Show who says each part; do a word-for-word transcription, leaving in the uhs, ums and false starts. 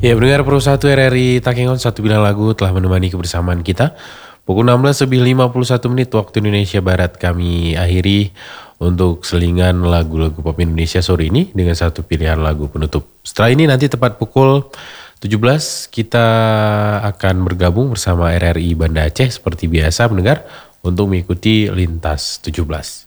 Speaker 1: Ya, pendengar Pro satu R R I Takengon, satu bidang lagu telah menemani kebersamaan kita. Pukul enam belas lebih lima puluh satu menit waktu Indonesia Barat kami akhiri untuk selingan lagu-lagu pop Indonesia sore ini dengan satu pilihan lagu penutup. Setelah ini nanti tepat pukul tujuh belas kita akan bergabung bersama R R I Banda Aceh seperti biasa pendengar untuk mengikuti Lintas tujuh belas.